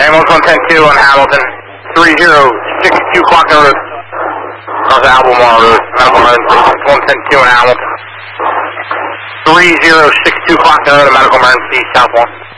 Ambulance 110-2 on Hamilton. 3062 Clockner Road. North Albemarle Road. Medical emergency. 110-2 on Hamilton. 3062 Clockner Road. Medical emergency. South 1.